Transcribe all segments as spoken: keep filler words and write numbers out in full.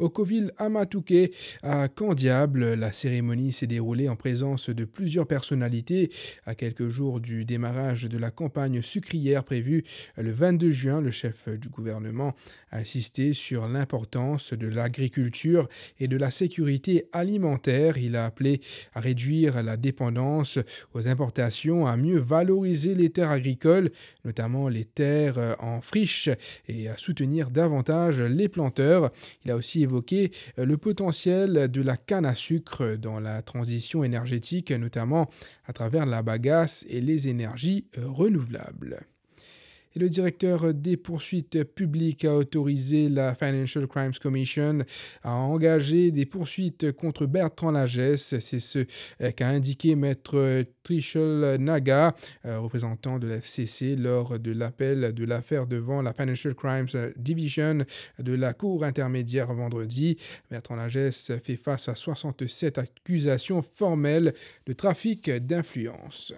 Okoville Amatouké à Candiable. La cérémonie s'est déroulée en présence de plusieurs personnalités. À quelques jours du démarrage de la campagne sucrière prévue le vingt-deux juin, le chef du gouvernement a insisté sur l'importance de l'agriculture et de la sécurité alimentaire. Il a appelé à réduire la dépendance aux importations, à mieux valoriser les terres agricoles, notamment les terres en friche, et à soutenir davantage les planteurs. Il a aussi évoqué le potentiel de la canne à sucre dans la transition énergétique, notamment à travers la bagasse et les énergies renouvelables. Et le directeur des poursuites publiques a autorisé la Financial Crimes Commission à engager des poursuites contre Bertrand Lagesse. C'est ce qu'a indiqué maître Trishul Naga, représentant de la F C C, lors de l'appel de l'affaire devant la Financial Crimes Division de la Cour intermédiaire vendredi. Bertrand Lagesse fait face à soixante-sept accusations formelles de trafic d'influence.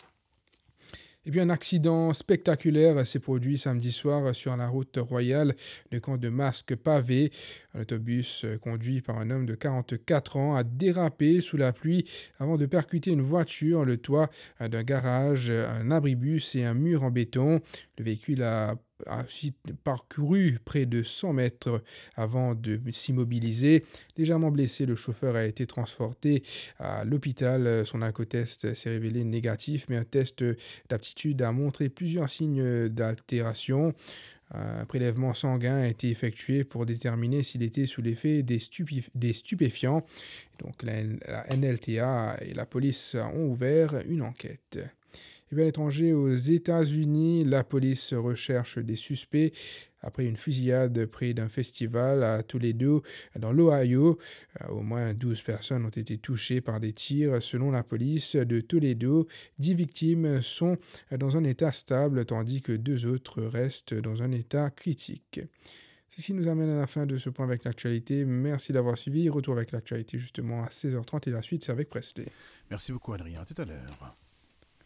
Et puis un accident spectaculaire s'est produit samedi soir sur la route royale de camp de Masque pavé. Un autobus conduit par un homme de quarante-quatre ans a dérapé sous la pluie avant de percuter une voiture, le toit d'un garage, un abribus et un mur en béton. Le véhicule a a ensuite parcouru près de cent mètres avant de s'immobiliser. Légèrement blessé, le chauffeur a été transporté à l'hôpital. Son alcotest s'est révélé négatif, mais un test d'aptitude a montré plusieurs signes d'altération. Un prélèvement sanguin a été effectué pour déterminer s'il était sous l'effet des, stupéf- des stupéfiants. Donc la, la N L T A et la police ont ouvert une enquête. Et bien, à l'étranger, aux États-Unis, la police recherche des suspects après une fusillade près d'un festival à Toledo, dans l'Ohio. Au moins douze personnes ont été touchées par des tirs. Selon la police de Toledo, dix victimes sont dans un état stable, tandis que deux autres restent dans un état critique. C'est ce qui nous amène à la fin de ce point avec l'actualité. Merci d'avoir suivi. Retour avec l'actualité justement à seize heures trente et la suite, c'est avec Presley. Merci beaucoup, Adrien. À tout à l'heure.